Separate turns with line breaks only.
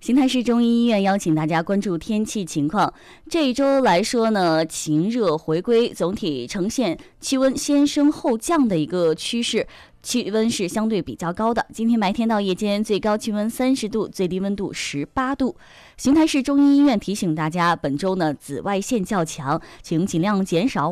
邢台市中医医院邀请大家关注天气情况。这一周来说呢，晴热回归，总体呈现气温先升后降的一个趋势，气温是相对比较高的。今天白天到夜间最高气温30度，最低温度18度。邢台市中医医院提醒大家，本周呢紫外线较强，请尽量减少